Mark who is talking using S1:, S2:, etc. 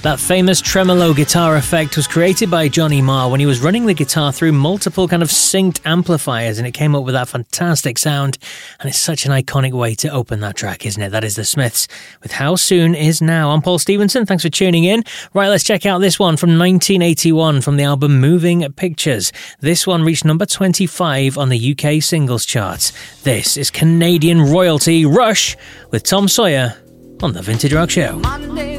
S1: That famous tremolo guitar effect was created by Johnny Marr when he was running the guitar through multiple kind of synced amplifiers, and it came up with that fantastic sound. And it's such an iconic way to open that track, isn't it? That is The Smiths with How Soon Is Now. I'm Paul Stevenson. Thanks for tuning in. Right, let's check out this one from 1981 from the album Moving Pictures. This one reached number 25 on the UK singles charts. This is Canadian royalty Rush with Tom Sawyer on The Vintage Rock Show.
S2: Monday